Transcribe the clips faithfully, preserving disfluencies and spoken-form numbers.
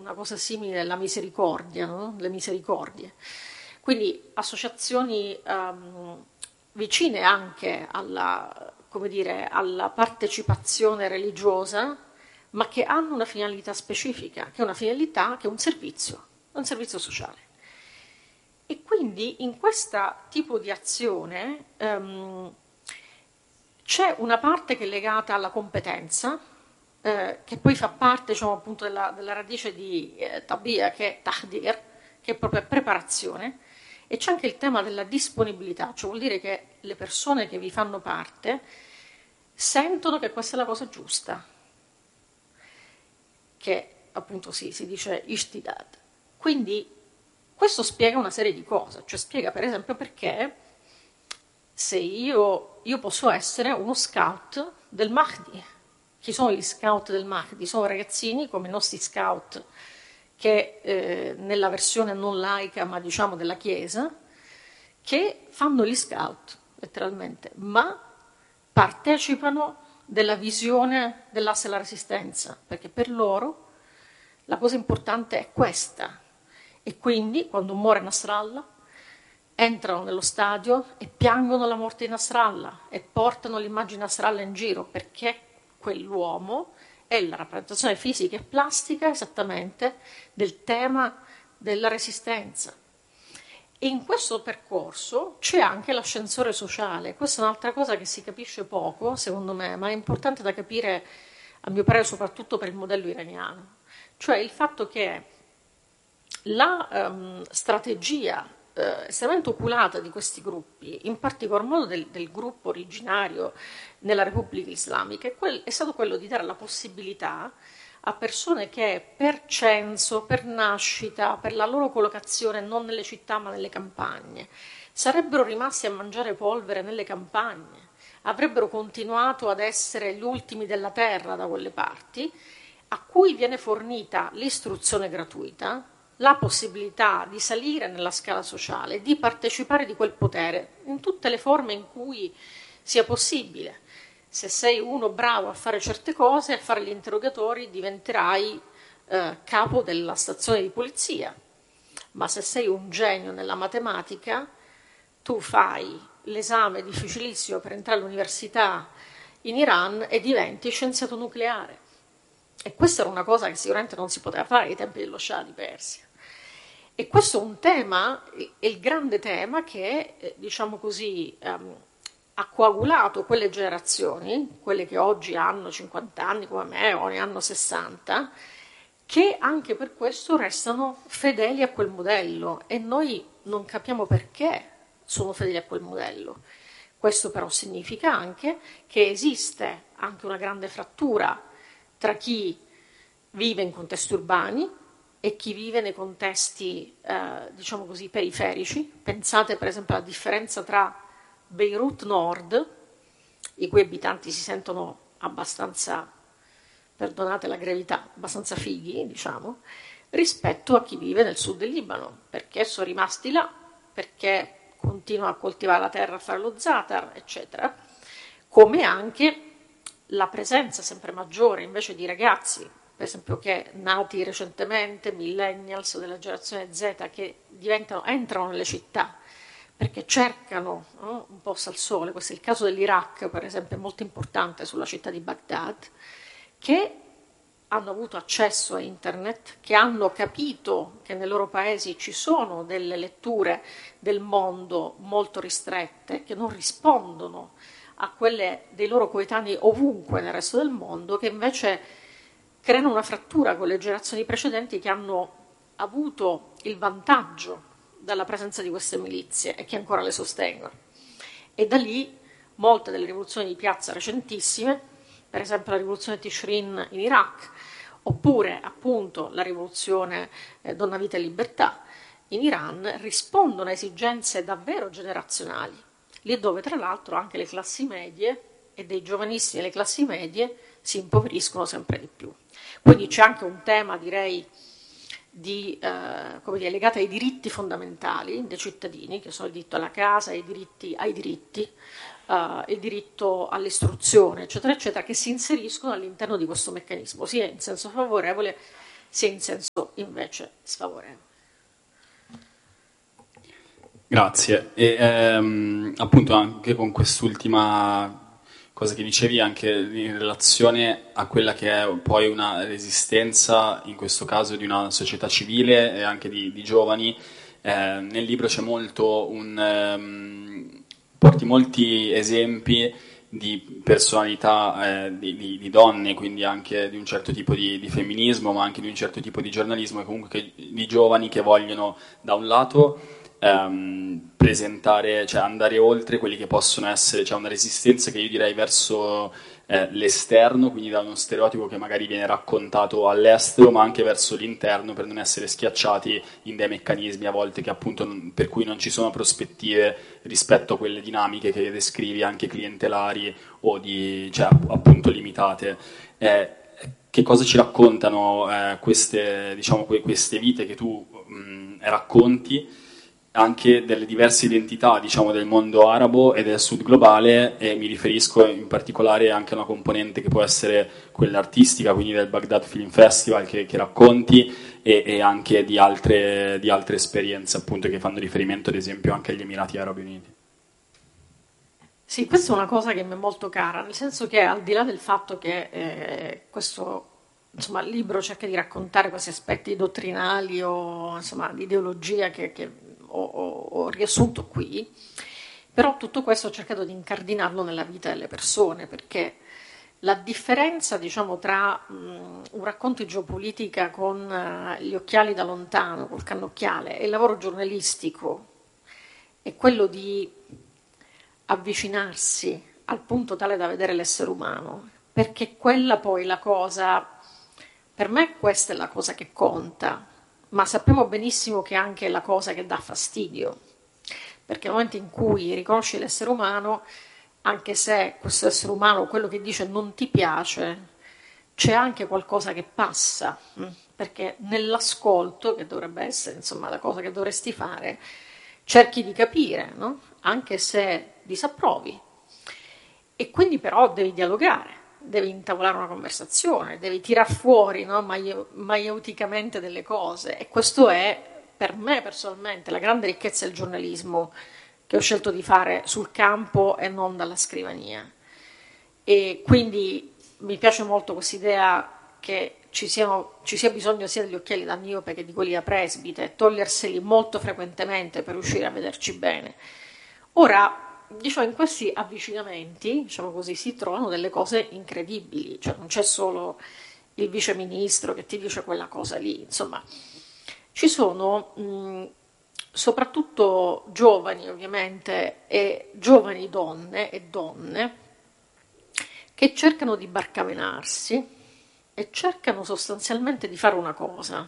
una cosa simile alla misericordia, no? Le misericordie. Quindi associazioni um, vicine anche alla, come dire, alla partecipazione religiosa, ma che hanno una finalità specifica, che è una finalità, che è un servizio, un servizio sociale. E quindi in questo tipo di azione um, c'è una parte che è legata alla competenza, eh, che poi fa parte, diciamo, appunto della, della radice di eh, tabia, che è tahdir, che è proprio preparazione, e c'è anche il tema della disponibilità, cioè vuol dire che le persone che vi fanno parte sentono che questa è la cosa giusta, che appunto sì, si dice ishtidad. Quindi questo spiega una serie di cose, cioè spiega per esempio perché se io, io posso essere uno scout del Mahdi. Chi sono gli scout del Mahdi? Sono ragazzini come i nostri scout che eh, nella versione non laica, ma diciamo della Chiesa, che fanno gli scout, letteralmente, ma partecipano della visione dell'asse della resistenza, perché per loro la cosa importante è questa. E quindi, quando muore Nasrallah, entrano nello stadio e piangono la morte di Nasrallah e portano l'immagine di Nasrallah in giro, perché quell'uomo è la rappresentazione fisica e plastica esattamente del tema della resistenza. E in questo percorso c'è anche l'ascensore sociale. Questa è un'altra cosa che si capisce poco, secondo me, ma è importante da capire, a mio parere, soprattutto per il modello iraniano. Cioè il fatto che la um, strategia eh, estremamente oculata di questi gruppi, in particolar modo del, del gruppo originario nella Repubblica Islamica, è, quel, è stato quello di dare la possibilità a persone che per censo, per nascita, per la loro collocazione non nelle città ma nelle campagne, sarebbero rimasti a mangiare polvere nelle campagne, avrebbero continuato ad essere gli ultimi della terra da quelle parti, a cui viene fornita l'istruzione gratuita, la possibilità di salire nella scala sociale, di partecipare di quel potere in tutte le forme in cui sia possibile. Se sei uno bravo a fare certe cose, a fare gli interrogatori, diventerai eh, capo della stazione di polizia. Ma se sei un genio nella matematica, tu fai l'esame difficilissimo per entrare all'università in Iran e diventi scienziato nucleare. E questa era una cosa che sicuramente non si poteva fare ai tempi dello Shah di Persia. E questo è un tema, è il grande tema che, eh, diciamo così, um, ha coagulato quelle generazioni, quelle che oggi hanno cinquanta anni come me o ne hanno sessanta, che anche per questo restano fedeli a quel modello e noi non capiamo perché sono fedeli a quel modello. Questo però significa anche che esiste anche una grande frattura tra chi vive in contesti urbani e chi vive nei contesti, eh, diciamo così, periferici. Pensate per esempio alla differenza tra Beirut Nord, i cui abitanti si sentono abbastanza, perdonate la gravità, abbastanza fighi, diciamo, rispetto a chi vive nel sud del Libano, perché sono rimasti là, perché continuano a coltivare la terra, a fare lo za'atar, eccetera, come anche la presenza sempre maggiore invece di ragazzi, per esempio che nati recentemente, millennials della generazione Z, che diventano, entrano nelle città perché cercano no, un posto al sole. Questo è il caso dell'Iraq, per esempio, è molto importante sulla città di Baghdad, che hanno avuto accesso a internet, che hanno capito che nei loro paesi ci sono delle letture del mondo molto ristrette, che non rispondono a quelle dei loro coetanei ovunque nel resto del mondo, che invece creano una frattura con le generazioni precedenti che hanno avuto il vantaggio dalla presenza di queste milizie e che ancora le sostengono. E da lì molte delle rivoluzioni di piazza recentissime, per esempio la rivoluzione Tishrin in Iraq, oppure appunto la rivoluzione eh, Donna Vita e Libertà in Iran, rispondono a esigenze davvero generazionali, lì dove tra l'altro anche le classi medie e dei giovanissimi delle classi medie si impoveriscono sempre di più. Quindi c'è anche un tema, direi, di, eh, come dire, legato ai diritti fondamentali dei cittadini, che sono il diritto alla casa, i diritti ai diritti, eh, il diritto all'istruzione, eccetera, eccetera, che si inseriscono all'interno di questo meccanismo, sia in senso favorevole sia in senso invece sfavorevole. Grazie. E ehm, appunto anche con quest'ultima cosa che dicevi, anche in relazione a quella che è poi una resistenza, in questo caso di una società civile e anche di, di giovani, eh, nel libro c'è molto un... ehm, porti molti esempi di personalità eh, di, di, di donne, quindi anche di un certo tipo di, di femminismo, ma anche di un certo tipo di giornalismo, e comunque che, di giovani che vogliono da un lato ehm, presentare, cioè andare oltre quelli che possono essere, cioè una resistenza che io direi verso eh, l'esterno, quindi da uno stereotipo che magari viene raccontato all'estero, ma anche verso l'interno per non essere schiacciati in dei meccanismi a volte che appunto non, per cui non ci sono prospettive rispetto a quelle dinamiche che descrivi, anche clientelari o di, cioè, appunto limitate. Eh, che cosa ci raccontano eh, queste, diciamo, que- queste vite che tu mh, racconti, anche delle diverse identità, diciamo, del mondo arabo e del sud globale, e mi riferisco in particolare anche a una componente che può essere quella artistica, quindi del Baghdad Film Festival che, che racconti, e, e anche di altre, di altre esperienze, appunto, che fanno riferimento ad esempio anche agli Emirati Arabi Uniti. Sì, questa è una cosa che mi è molto cara, nel senso che al di là del fatto che eh, questo insomma, libro cerca di raccontare questi aspetti dottrinali o insomma, di ideologia che, che ho, ho, ho riassunto qui, però tutto questo ho cercato di incardinarlo nella vita delle persone, perché la differenza, diciamo, tra mh, un racconto di geopolitica con uh, gli occhiali da lontano, col cannocchiale, e il lavoro giornalistico è quello di avvicinarsi al punto tale da vedere l'essere umano, perché quella poi la cosa, per me questa è la cosa che conta, ma sappiamo benissimo che è anche la cosa che dà fastidio, perché nel momento in cui riconosci l'essere umano, anche se questo essere umano, quello che dice non ti piace, c'è anche qualcosa che passa, perché nell'ascolto, che dovrebbe essere insomma la cosa che dovresti fare, cerchi di capire, no? Anche se disapprovi. E quindi però devi dialogare, devi intavolare una conversazione, devi tirar fuori, no? maieuticamente delle cose. E questo è, per me personalmente, la grande ricchezza del giornalismo che ho scelto di fare sul campo e non dalla scrivania. E quindi mi piace molto questa idea che ci, siano, ci sia bisogno sia degli occhiali da miope che di quelli da presbite, toglierseli molto frequentemente per riuscire a vederci bene. Ora, diciamo, in questi avvicinamenti, diciamo così, si trovano delle cose incredibili, cioè non c'è solo il viceministro che ti dice quella cosa lì, insomma, ci sono mh, soprattutto giovani ovviamente e giovani donne e donne che cercano di barcamenarsi e cercano sostanzialmente di fare una cosa,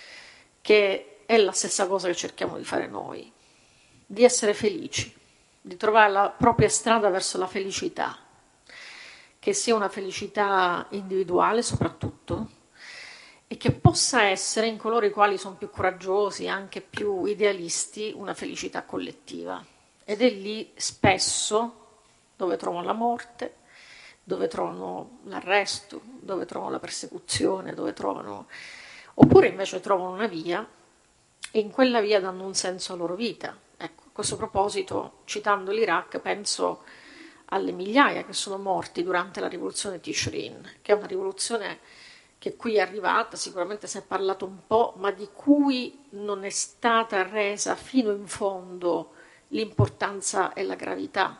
che è la stessa cosa che cerchiamo di fare noi, di essere felici, di trovare la propria strada verso la felicità, che sia una felicità individuale soprattutto, e che possa essere, in coloro i quali sono più coraggiosi, anche più idealisti, una felicità collettiva. Ed è lì spesso dove trovano la morte, dove trovano l'arresto, dove trovano la persecuzione, dove trovano... oppure invece trovano una via e in quella via danno un senso alla loro vita. Ecco, a questo proposito, citando l'Iraq, penso alle migliaia che sono morti durante la rivoluzione Tishrin, che è una rivoluzione che qui è arrivata, sicuramente si è parlato un po', ma di cui non è stata resa fino in fondo l'importanza e la gravità.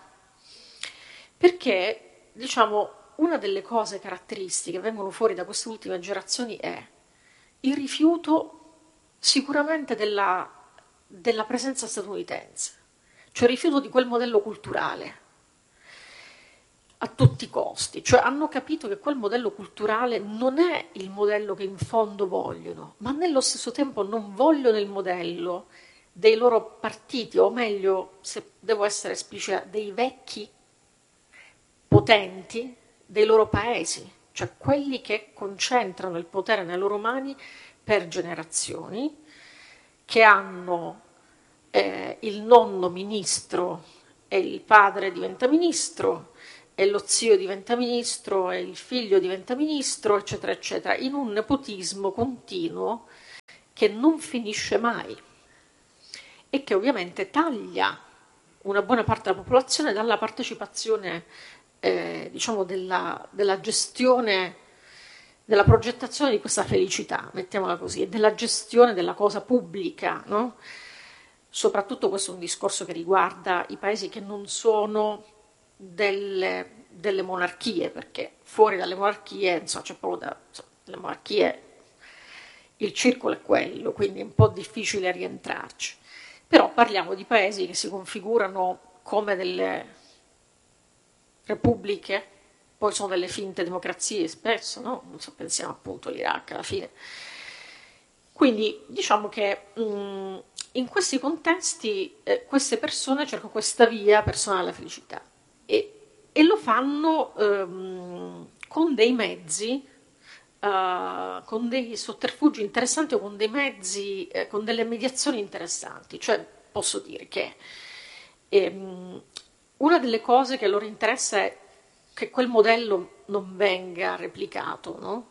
Perché, diciamo, una delle cose caratteristiche che vengono fuori da queste ultime generazioni è il rifiuto sicuramente della, della presenza statunitense, cioè il rifiuto di quel modello culturale a tutti i costi, cioè hanno capito che quel modello culturale non è il modello che in fondo vogliono, ma nello stesso tempo non vogliono il modello dei loro partiti, o meglio, se devo essere esplicita, dei vecchi potenti dei loro paesi, cioè quelli che concentrano il potere nelle loro mani per generazioni, che hanno eh, il nonno ministro e il padre diventa ministro, e lo zio diventa ministro e il figlio diventa ministro, eccetera, eccetera, in un nepotismo continuo che non finisce mai e che ovviamente taglia una buona parte della popolazione dalla partecipazione, eh, diciamo, della, della gestione, della progettazione di questa felicità, mettiamola così, e della gestione della cosa pubblica, no? Soprattutto questo è un discorso che riguarda i paesi che non sono delle, delle monarchie, perché fuori dalle monarchie, insomma, c'è proprio da, insomma, le monarchie, il circolo è quello, quindi è un po' difficile rientrarci. Però parliamo di paesi che si configurano come delle repubbliche, poi sono delle finte democrazie spesso, no? Non so, pensiamo appunto all'Iraq alla fine. Quindi diciamo che mh, in questi contesti eh, queste persone cercano questa via personale alla felicità e, e lo fanno ehm, con dei mezzi, Uh, con dei sotterfugi interessanti o con dei mezzi, eh, con delle mediazioni interessanti. Cioè posso dire che ehm, una delle cose che a loro interessa è che quel modello non venga replicato, no?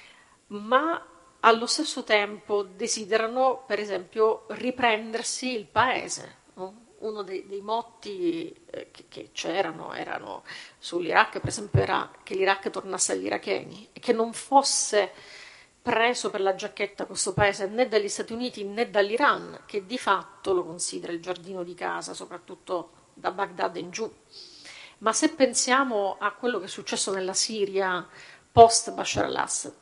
Ma allo stesso tempo desiderano, per esempio, riprendersi il paese, no? Uno dei, dei motti eh, che, che c'erano erano sull'Iraq, per esempio, era che l'Iraq tornasse agli iracheni e che non fosse preso per la giacchetta questo paese né dagli Stati Uniti né dall'Iran, che di fatto lo considera il giardino di casa, soprattutto da Baghdad in giù. Ma se pensiamo a quello che è successo nella Siria post Bashar al-Assad,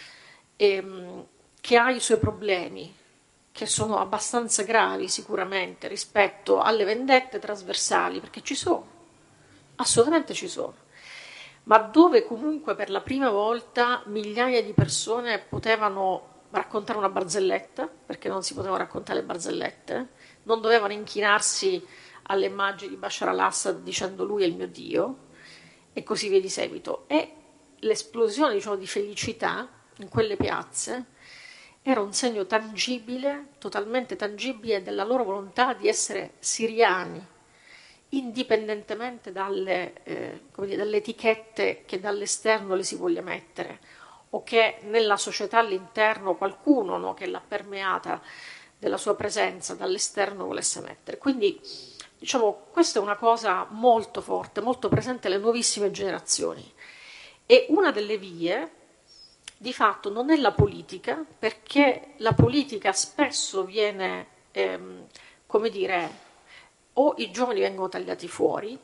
ehm, che ha i suoi problemi, che sono abbastanza gravi sicuramente rispetto alle vendette trasversali, perché ci sono, assolutamente ci sono, ma dove comunque per la prima volta migliaia di persone potevano raccontare una barzelletta, perché non si potevano raccontare le barzellette, non dovevano inchinarsi alle immagini di Bashar al-Assad dicendo lui è il mio Dio, e così via di seguito. E l'esplosione, diciamo, di felicità in quelle piazze era un segno tangibile, totalmente tangibile, della loro volontà di essere siriani, indipendentemente dalle, eh, come dire, dalle etichette che dall'esterno le si voglia mettere, o che nella società all'interno qualcuno, no, che l'ha permeata della sua presenza dall'esterno volesse mettere. Quindi, diciamo, questa è una cosa molto forte, molto presente alle nuovissime generazioni. E una delle vie di fatto non è la politica, perché la politica spesso viene, ehm, come dire, o i giovani vengono tagliati fuori,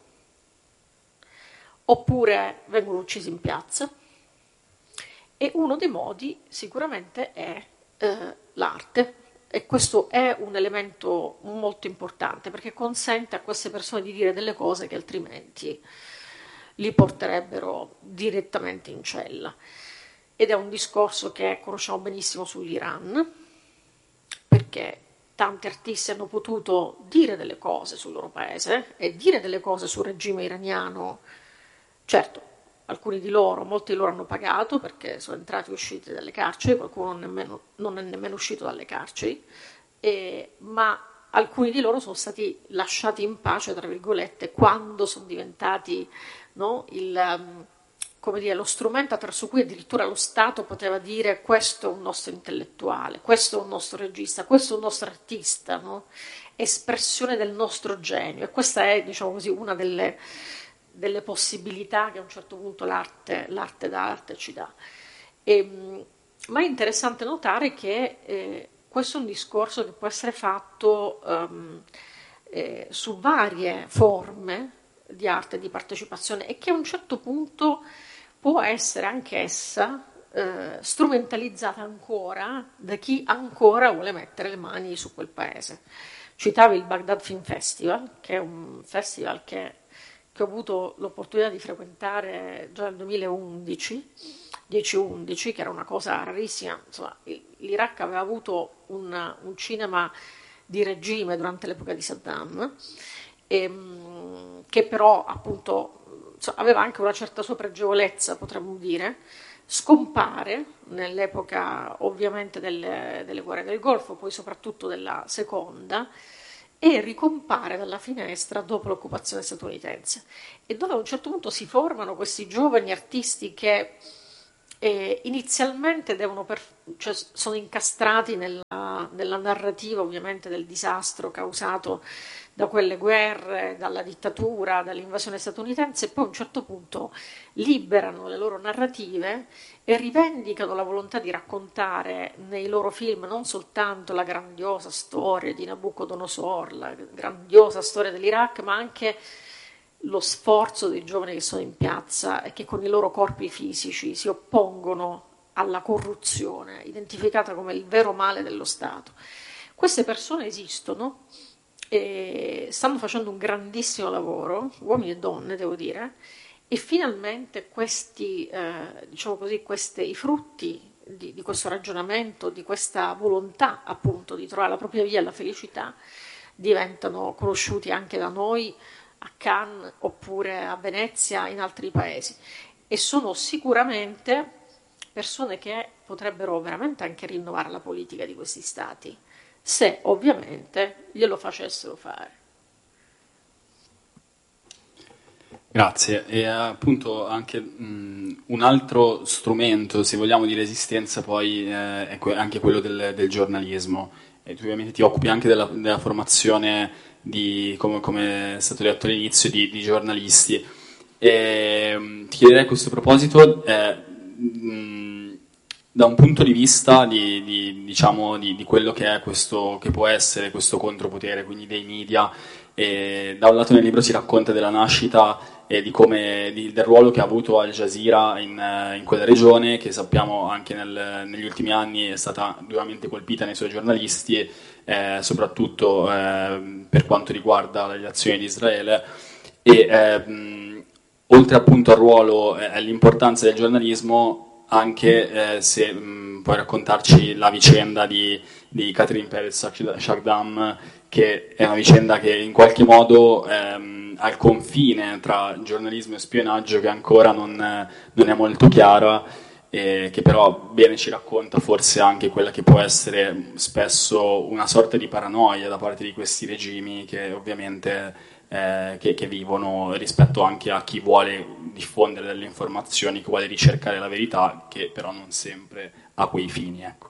oppure vengono uccisi in piazza, e uno dei modi sicuramente è eh, l'arte, e questo è un elemento molto importante, perché consente a queste persone di dire delle cose che altrimenti li porterebbero direttamente in cella. Ed è un discorso che conosciamo benissimo sull'Iran, perché tanti artisti hanno potuto dire delle cose sul loro paese e dire delle cose sul regime iraniano. Certo, alcuni di loro, molti di loro hanno pagato perché sono entrati e usciti dalle carceri, qualcuno non, nemmeno, non è nemmeno uscito dalle carceri, e, ma alcuni di loro sono stati lasciati in pace, tra virgolette, quando sono diventati, no, il... come dire, lo strumento attraverso cui addirittura lo Stato poteva dire questo è un nostro intellettuale, questo è un nostro regista, questo è un nostro artista, no? Espressione del nostro genio. E questa è, diciamo così, una delle, delle possibilità che a un certo punto l'arte, l'arte d'arte ci dà. E, ma è interessante notare che eh, questo è un discorso che può essere fatto um, eh, su varie forme di arte e di partecipazione e che a un certo punto può essere anch'essa eh, strumentalizzata ancora da chi ancora vuole mettere le mani su quel paese. Citavi il Baghdad Film Festival, che è un festival che, che ho avuto l'opportunità di frequentare già nel duemilaundici, dieci undici, che era una cosa rarissima. Insomma, l'Iraq aveva avuto un, un cinema di regime durante l'epoca di Saddam, e, che però appunto aveva anche una certa sua pregevolezza, potremmo dire, scompare nell'epoca ovviamente delle, delle guerre del Golfo, poi soprattutto della seconda, e ricompare dalla finestra dopo l'occupazione statunitense, e dove a un certo punto si formano questi giovani artisti che eh, inizialmente devono per, cioè, sono incastrati nella, nella narrativa ovviamente del disastro causato da quelle guerre, dalla dittatura, dall'invasione statunitense, e poi a un certo punto liberano le loro narrative e rivendicano la volontà di raccontare nei loro film non soltanto la grandiosa storia di Nabucodonosor, la grandiosa storia dell'Iraq, ma anche lo sforzo dei giovani che sono in piazza e che con i loro corpi fisici si oppongono alla corruzione, identificata come il vero male dello Stato. Queste persone esistono e stanno facendo un grandissimo lavoro, uomini e donne devo dire, e finalmente questi, eh, diciamo così, questi, i frutti di, di questo ragionamento, di questa volontà appunto di trovare la propria via alla felicità, diventano conosciuti anche da noi a Cannes oppure a Venezia, in altri paesi, e sono sicuramente persone che potrebbero veramente anche rinnovare la politica di questi stati, se ovviamente glielo facessero fare. Grazie. E appunto anche mh, un altro strumento, se vogliamo, di resistenza poi eh, è que- anche quello del, del giornalismo. E tu ovviamente ti occupi anche della, della formazione di, come, come è stato detto all'inizio, di, di giornalisti. E mh, ti chiederei a questo proposito, eh, mh, da un punto di vista di, di, diciamo, di, di quello che è questo, che può essere questo contropotere, quindi dei media. E da un lato nel libro si racconta della nascita e di come, di, del ruolo che ha avuto Al Jazeera in, in quella regione, che sappiamo anche nel, negli ultimi anni è stata duramente colpita nei suoi giornalisti, eh, soprattutto eh, per quanto riguarda le azioni di Israele. E eh, mh, oltre appunto al ruolo e all'importanza del giornalismo, anche eh, se mh, puoi raccontarci la vicenda di, di Catherine Perez Shagdam, che è una vicenda che in qualche modo ehm, al confine tra giornalismo e spionaggio, che ancora non, non è molto chiara, e che però bene ci racconta forse anche quella che può essere spesso una sorta di paranoia da parte di questi regimi che ovviamente eh, che, che vivono rispetto anche a chi vuole diffondere delle informazioni, che vuole ricercare la verità, che però non sempre ha quei fini, ecco.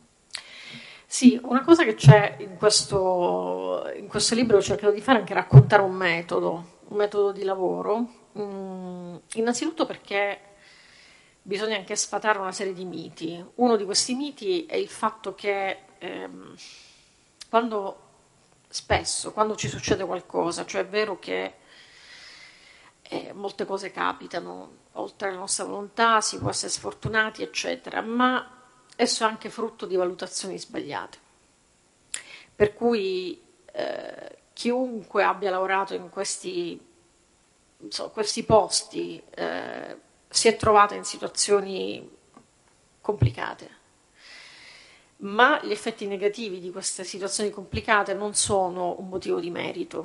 Sì, una cosa che c'è in questo, in questo libro, ho cercato di fare anche raccontare un metodo, un metodo di lavoro, mm, innanzitutto perché bisogna anche sfatare una serie di miti. Uno di questi miti è il fatto che ehm, quando spesso, quando ci succede qualcosa, cioè è vero che eh, molte cose capitano oltre la nostra volontà, si può essere sfortunati, eccetera, ma esso è anche frutto di valutazioni sbagliate. Per cui eh, chiunque abbia lavorato in questi, insomma, questi posti eh, si è trovato in situazioni complicate, ma gli effetti negativi di queste situazioni complicate non sono un motivo di merito.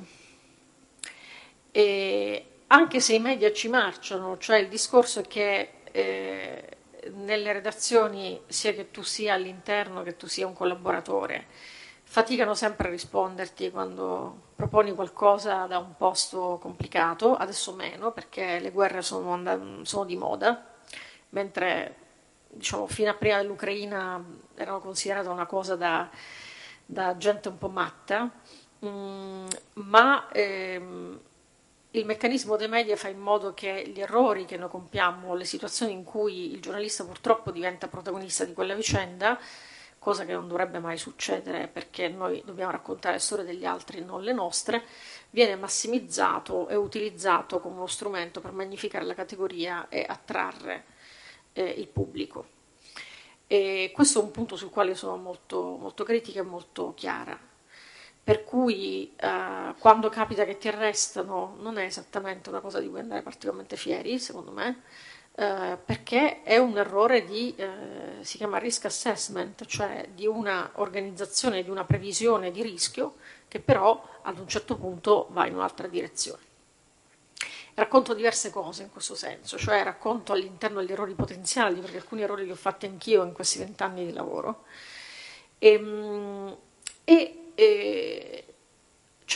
E anche se i media ci marciano, cioè il discorso è che eh, nelle redazioni, sia che tu sia all'interno che tu sia un collaboratore, faticano sempre a risponderti quando proponi qualcosa da un posto complicato, adesso meno perché le guerre sono, and- sono di moda, mentre diciamo fino a prima dell'Ucraina erano considerate una cosa da, da gente un po' matta, mm, ma ehm, il meccanismo dei media fa in modo che gli errori che noi compiamo, le situazioni in cui il giornalista purtroppo diventa protagonista di quella vicenda, cosa che non dovrebbe mai succedere perché noi dobbiamo raccontare le storie degli altri, non le nostre, viene massimizzato e utilizzato come uno strumento per magnificare la categoria e attrarre eh, il pubblico. E questo è un punto sul quale sono molto, molto critica e molto chiara. Per cui eh, quando capita che ti arrestano non è esattamente una cosa di cui andare particolarmente fieri, secondo me, eh, perché è un errore di, eh, si chiama risk assessment, cioè di una organizzazione, di una previsione di rischio che però ad un certo punto va in un'altra direzione. Racconto diverse cose in questo senso, cioè racconto all'interno gli errori potenziali, perché alcuni errori li ho fatti anch'io in questi vent'anni di lavoro, e, e, e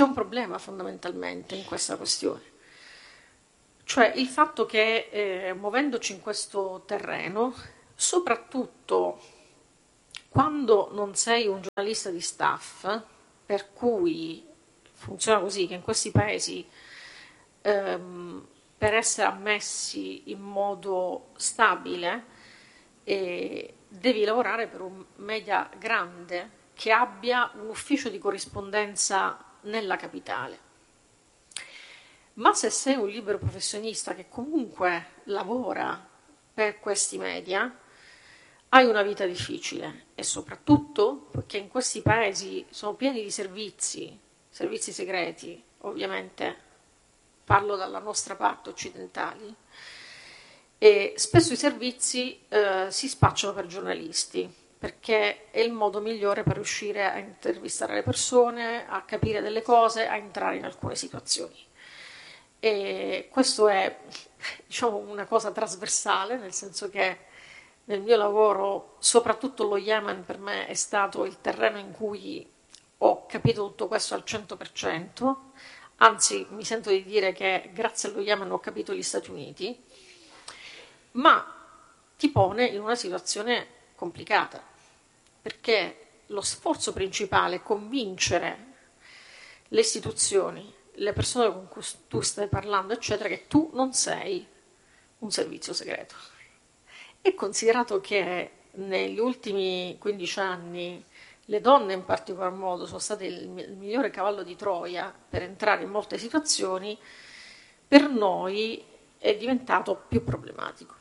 c'è un problema fondamentalmente in questa questione, cioè il fatto che eh, muovendoci in questo terreno, soprattutto quando non sei un giornalista di staff, per cui funziona così che in questi paesi ehm, per essere ammessi in modo stabile eh, devi lavorare per un media grande che abbia un ufficio di corrispondenza nella capitale. Ma se sei un libero professionista che comunque lavora per questi media, hai una vita difficile e soprattutto perché in questi paesi sono pieni di servizi, servizi segreti, ovviamente parlo dalla nostra parte occidentali, e spesso i servizi eh, si spacciano per giornalisti, perché è il modo migliore per riuscire a intervistare le persone, a capire delle cose, a entrare in alcune situazioni. E questo è, diciamo, una cosa trasversale, nel senso che nel mio lavoro, soprattutto lo Yemen per me è stato il terreno in cui ho capito tutto questo al cento per cento, anzi mi sento di dire che grazie allo Yemen ho capito gli Stati Uniti, ma ti pone in una situazione complicata, perché lo sforzo principale è convincere le istituzioni, le persone con cui tu stai parlando, eccetera, che tu non sei un servizio segreto. E considerato che negli ultimi quindici anni le donne in particolar modo sono state il migliore cavallo di Troia per entrare in molte situazioni, per noi è diventato più problematico.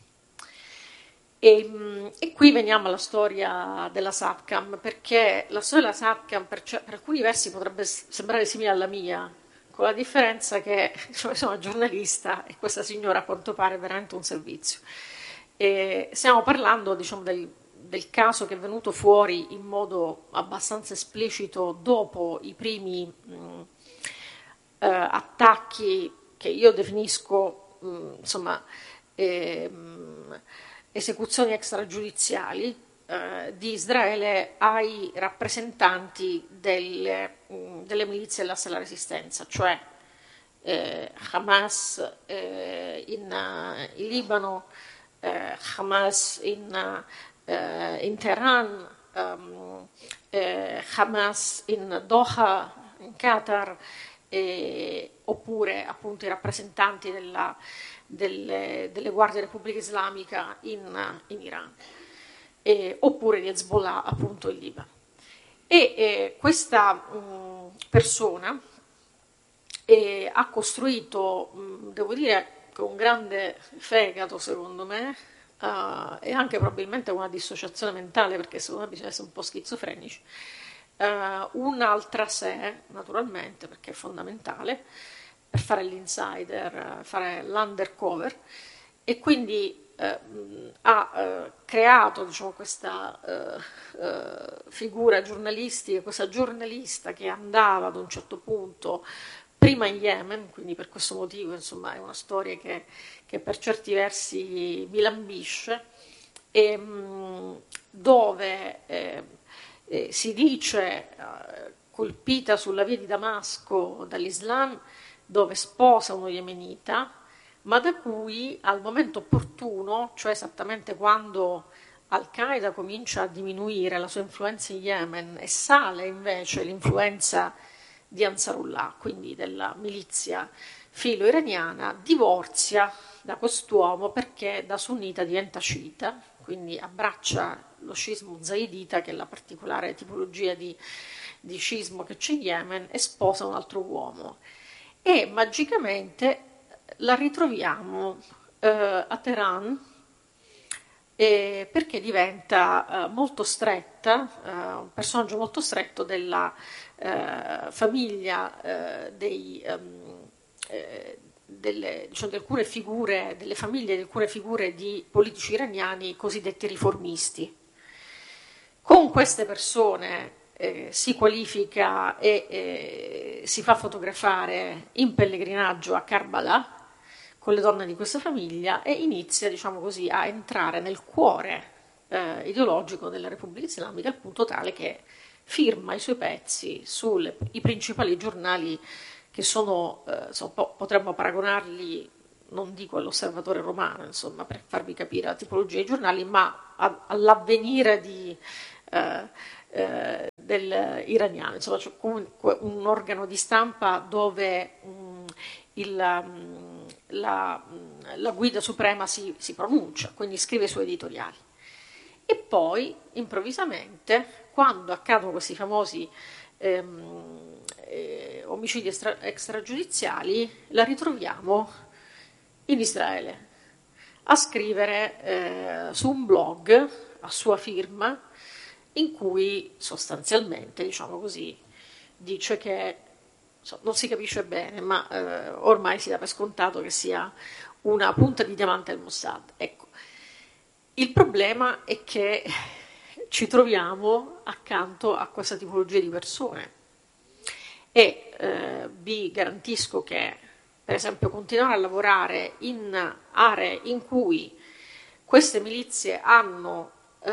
E, e qui veniamo alla storia della SATCAM, perché la storia della SATCAM per, per alcuni versi potrebbe sembrare simile alla mia, con la differenza che cioè, sono giornalista e questa signora a quanto pare è veramente un servizio. E stiamo parlando, diciamo, del, del caso che è venuto fuori in modo abbastanza esplicito dopo i primi mh, eh, attacchi che io definisco mh, insomma eh, esecuzioni extragiudiziali eh, di Israele ai rappresentanti delle, mh, delle milizie dell'Asse della Resistenza, cioè eh, Hamas eh, in, uh, in Libano, eh, Hamas in, eh, in Teheran, um, eh, Hamas in Doha, in Qatar, eh, oppure appunto i rappresentanti della, delle, delle guardie Repubblica Islamica in, in Iran, eh, oppure di Hezbollah appunto in Libano. E eh, questa mh, persona eh, ha costruito, mh, devo dire, con grande fegato secondo me, uh, e anche probabilmente una dissociazione mentale, perché secondo me bisogna essere un po' schizofrenici, uh, un'altra sé, naturalmente, perché è fondamentale, per fare l'insider, fare l'undercover, e quindi uh, ha uh, creato, diciamo, questa uh, uh, figura giornalistica, questa giornalista che andava ad un certo punto prima in Yemen, quindi per questo motivo insomma è una storia che, che per certi versi mi lambisce, e, mh, dove eh, eh, si dice eh, colpita sulla via di Damasco dall'Islam, dove sposa uno yemenita, ma da cui al momento opportuno, cioè esattamente quando Al-Qaeda comincia a diminuire la sua influenza in Yemen e sale invece l'influenza di Ansarullah, quindi della milizia filo-iraniana, divorzia da quest'uomo perché da sunnita diventa sciita, quindi abbraccia lo scismo zaidita, che è la particolare tipologia di, di scismo che c'è in Yemen, e sposa un altro uomo. E magicamente la ritroviamo eh, a Teheran, eh, perché diventa eh, molto stretta, eh, un personaggio molto stretto della eh, famiglia eh, dei, um, eh, delle, diciamo, di alcune figure, delle famiglie di alcune figure di politici iraniani cosiddetti riformisti. Con queste persone eh, si qualifica e eh, si fa fotografare in pellegrinaggio a Karbala con le donne di questa famiglia e inizia, diciamo così, a entrare nel cuore eh, ideologico della Repubblica Islamica, al punto tale che firma i suoi pezzi sui principali giornali che sono, eh, insomma, potremmo paragonarli, non dico all'Osservatore Romano, insomma, per farvi capire la tipologia dei giornali, ma a, all'Avvenire di, eh, eh, del iraniano, insomma, cioè comunque un organo di stampa dove mh, il, mh, la, mh, la guida suprema si, si pronuncia, quindi scrive i suoi editoriali. E poi, improvvisamente, quando accadono questi famosi ehm, eh, omicidi extra, extragiudiziali, la ritroviamo in Israele a scrivere eh, su un blog a sua firma in cui sostanzialmente, diciamo così, dice che so, non si capisce bene, ma eh, ormai si dà per scontato che sia una punta di diamante del Mossad. Ecco, il problema è che ci troviamo accanto a questa tipologia di persone e eh, vi garantisco che, per esempio, continuare a lavorare in aree in cui queste milizie hanno eh,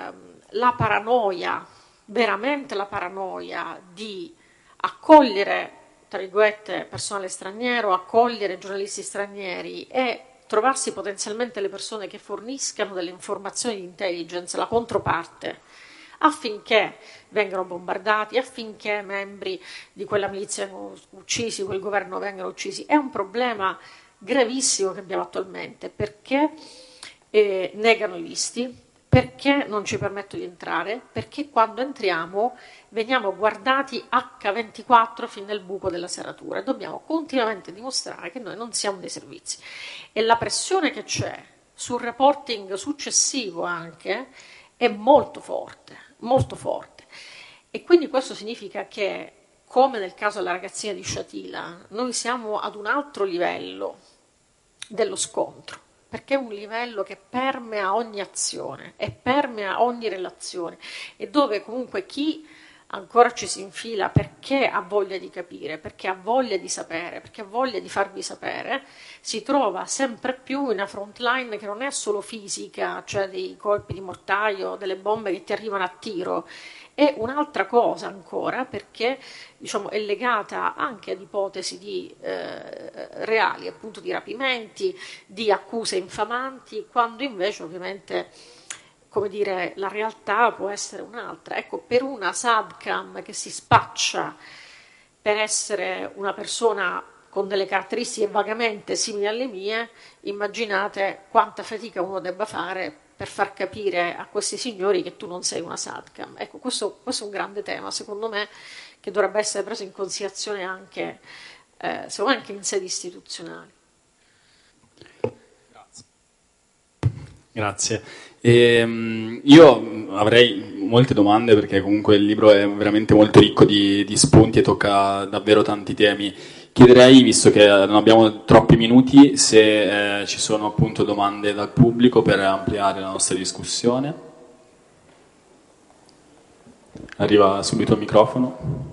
la paranoia, veramente la paranoia di accogliere, tra virgolette, personale straniero, accogliere giornalisti stranieri e trovarsi potenzialmente le persone che forniscano delle informazioni di intelligence, la controparte, affinché vengano bombardati, affinché membri di quella milizia vengano uccisi, quel governo vengano uccisi. È un problema gravissimo che abbiamo attualmente, perché eh, negano i visti, perché non ci permettono di entrare, perché quando entriamo veniamo guardati acca ventiquattro fin nel buco della serratura e dobbiamo continuamente dimostrare che noi non siamo dei servizi. E la pressione che c'è sul reporting successivo anche è molto forte, molto forte. E quindi questo significa che, come nel caso della ragazzina di Shatila, noi siamo ad un altro livello dello scontro, perché è un livello che permea ogni azione e permea ogni relazione e dove comunque chi ancora ci si infila perché ha voglia di capire, perché ha voglia di sapere, perché ha voglia di farvi sapere, si trova sempre più in una front line che non è solo fisica, cioè dei colpi di mortaio, delle bombe che ti arrivano a tiro, è un'altra cosa ancora, perché diciamo, è legata anche ad ipotesi di, eh, reali, appunto di rapimenti, di accuse infamanti, quando invece ovviamente, come dire, la realtà può essere un'altra. Ecco, per una Sadcam che si spaccia per essere una persona con delle caratteristiche vagamente simili alle mie, immaginate quanta fatica uno debba fare per far capire a questi signori che tu non sei una Sadcam. Ecco, questo, questo è un grande tema, secondo me, che dovrebbe essere preso in considerazione anche, eh, secondo me anche in sedi istituzionali. Grazie. Grazie. E, io avrei molte domande perché comunque il libro è veramente molto ricco di, di spunti e tocca davvero tanti temi. Chiederei, visto che non abbiamo troppi minuti, se eh, ci sono appunto domande dal pubblico per ampliare la nostra discussione. Arriva subito il microfono.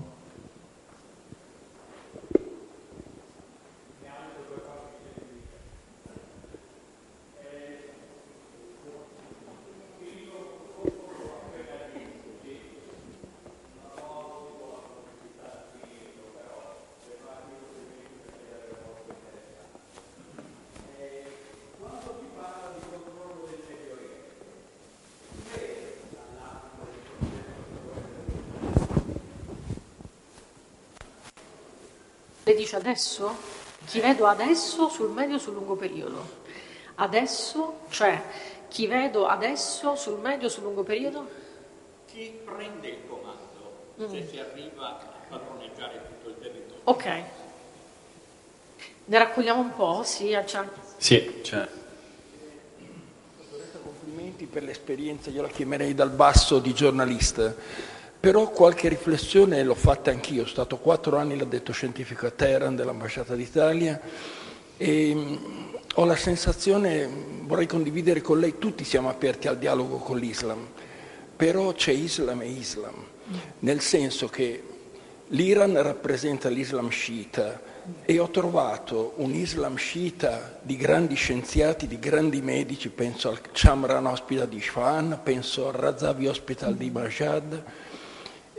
Le dice adesso? Chi vedo adesso sul medio e sul lungo periodo? Adesso, cioè, chi vedo adesso sul medio e sul lungo periodo? Chi prende il comando, mm. se si arriva a padroneggiare tutto il territorio. Ok. Ne raccogliamo un po'? Sì, c'è. Sì, c'è. Complimenti per l'esperienza, io la chiamerei dal basso di giornalista. Però qualche riflessione l'ho fatta anch'io, sono stato quattro anni l'addetto scientifico a Teheran dell'Ambasciata d'Italia e ho la sensazione, vorrei condividere con lei, tutti siamo aperti al dialogo con l'Islam, però c'è Islam e Islam, nel senso che l'Iran rappresenta l'Islam sciita e ho trovato un Islam sciita di grandi scienziati, di grandi medici, penso al Chamran Hospital di Isfahan, penso al Razavi Hospital di Mashhad,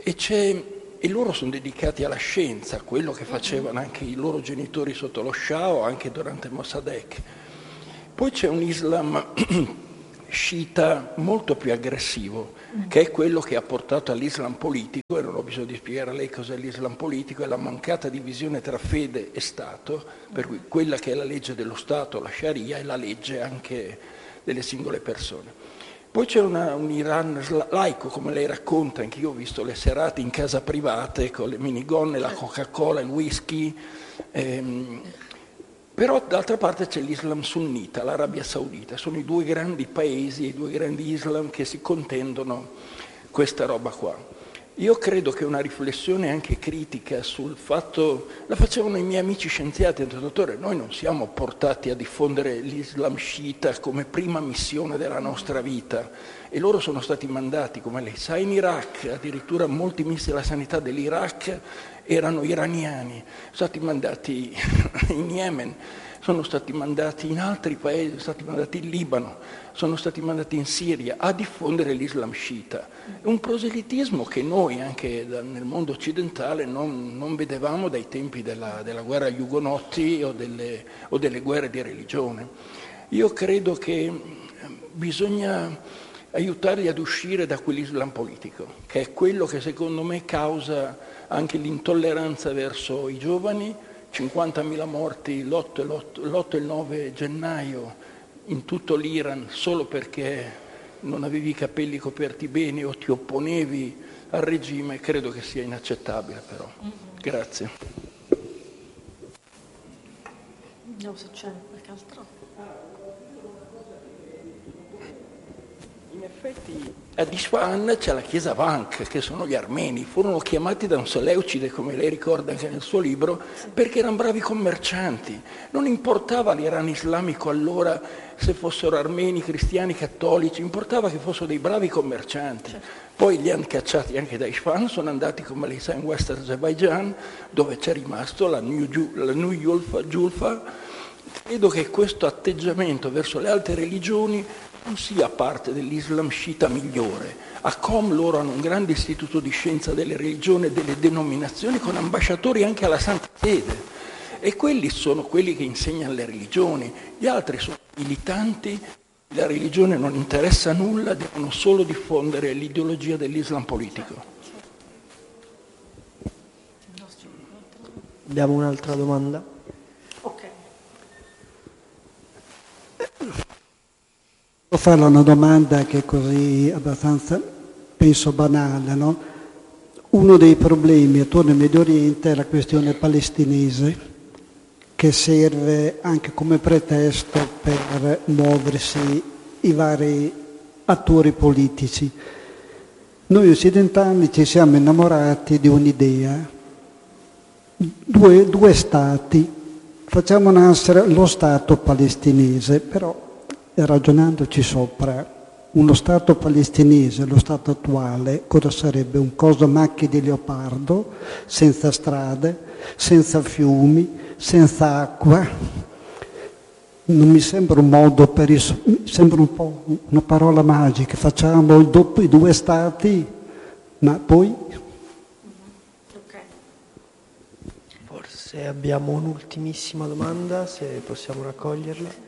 e, c'è, e loro sono dedicati alla scienza, quello che facevano anche i loro genitori sotto lo Shah o anche durante Mossadegh. Poi c'è un Islam sciita molto più aggressivo, che è quello che ha portato all'Islam politico, e non ho bisogno di spiegare a lei cos'è l'Islam politico, è la mancata divisione tra fede e Stato, per cui quella che è la legge dello Stato, la Sharia, è la legge anche delle singole persone. Poi c'è una, un Iran laico, come lei racconta, anche io ho visto le serate in casa private con le minigonne, la Coca-Cola, il whisky, ehm, però d'altra parte c'è l'Islam sunnita, l'Arabia Saudita, sono i due grandi paesi, i due grandi Islam che si contendono questa roba qua. Io credo che una riflessione anche critica sul fatto, la facevano i miei amici scienziati, hanno detto, dottore, noi non siamo portati a diffondere l'Islam sciita come prima missione della nostra vita, e loro sono stati mandati, come lei sa, in Iraq, addirittura molti ministri della sanità dell'Iraq erano iraniani, sono stati mandati in Yemen, sono stati mandati in altri paesi, sono stati mandati in Libano, sono stati mandati in Siria a diffondere l'Islam sciita. È un proselitismo che noi anche nel mondo occidentale non, non vedevamo dai tempi della, della guerra agli ugonotti o delle, o delle guerre di religione. Io credo che bisogna aiutarli ad uscire da quell'Islam politico, che è quello che secondo me causa anche l'intolleranza verso i giovani, cinquantamila morti l'otto e il nove gennaio in tutto l'Iran solo perché non avevi i capelli coperti bene o ti opponevi al regime, credo che sia inaccettabile però. Mm-hmm. Grazie. Vediamo se c'è qualche altro. In effetti a Isfahan c'è la chiesa Vank, che sono gli armeni, furono chiamati da un Seleucide, come lei ricorda anche nel suo libro, perché erano bravi commercianti. Non importava l'Iran islamico allora se fossero armeni, cristiani, cattolici, importava che fossero dei bravi commercianti. Poi li hanno cacciati anche da Isfahan, sono andati, come lei sa, in West Azerbaijan, dove c'è rimasto la New, la New Julfa, Julfa. Credo che questo atteggiamento verso le altre religioni non sia parte dell'Islam sciita migliore. A Qom loro hanno un grande istituto di scienza delle religioni e delle denominazioni con ambasciatori anche alla Santa Sede, e quelli sono quelli che insegnano le religioni, gli altri sono militanti, la religione non interessa nulla, devono solo diffondere l'ideologia dell'Islam politico. Abbiamo un'altra domanda. Posso farle una domanda che è così abbastanza, penso, banale, no? Uno dei problemi attorno al Medio Oriente è la questione palestinese, che serve anche come pretesto per muoversi i vari attori politici. Noi occidentali ci siamo innamorati di un'idea, due, due stati, facciamo nascere lo Stato palestinese, però ragionandoci sopra, uno Stato palestinese, lo Stato attuale, cosa sarebbe? Un coso macchie di leopardo, senza strade, senza fiumi, senza acqua. Non mi sembra un modo per il, mi sembra un po' una parola magica, facciamo il doppio, i due Stati, ma poi... Forse abbiamo un'ultimissima domanda, se possiamo raccoglierla.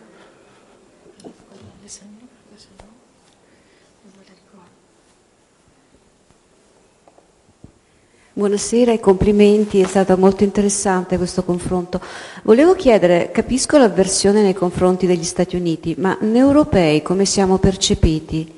Buonasera e complimenti, è stato molto interessante questo confronto. Volevo chiedere, capisco l'avversione nei confronti degli Stati Uniti, ma noi europei come siamo percepiti?